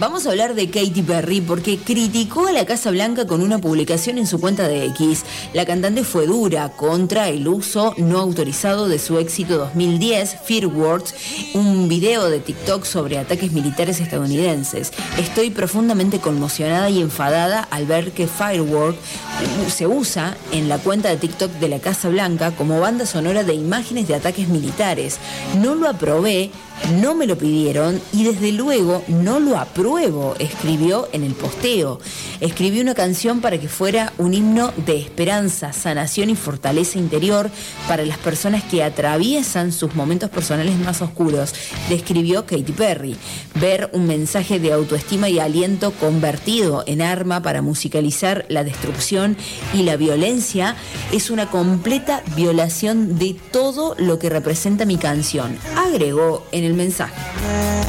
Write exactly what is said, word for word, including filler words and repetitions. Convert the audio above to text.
Vamos a hablar de Katy Perry porque criticó a la Casa Blanca con una publicación en su cuenta de X. La cantante fue dura contra el uso no autorizado de su éxito dos mil diez, Fireworks, un video de TikTok sobre ataques militares estadounidenses. Estoy profundamente conmocionada y enfadada al ver que Fireworks se usa en la cuenta de TikTok de la Casa Blanca como banda sonora de imágenes de ataques militares. No lo aprobé, no me lo pidieron y desde luego no lo apruebo, escribió en el posteo. Escribí una canción para que fuera un himno de esperanza, sanación y fortaleza interior para las personas que atraviesan sus momentos personales más oscuros, describió Katy Perry. Ver un mensaje de autoestima y aliento convertido en arma para musicalizar la destrucción y la violencia es una completa violación de todo lo que representa mi canción, agregó en el mensaje.